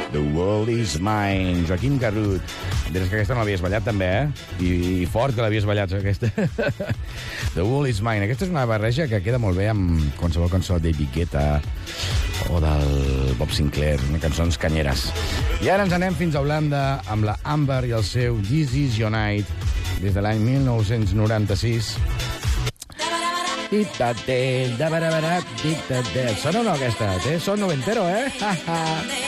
The World Is Mine, Joaquim Garrut. Diràs que aquesta no l'havies ballat, també, I fort que l'havies ballat, aquesta. The World Is Mine. Aquesta és una barreja que queda molt bé amb qualsevol cançó de David Guetta o del Bob Sinclair, cançons canyeres. I ara ens anem fins a Holanda amb la Amber i el seu This Is Your Night, des de l'any 1996. Sona o no, aquesta? Té son noventero,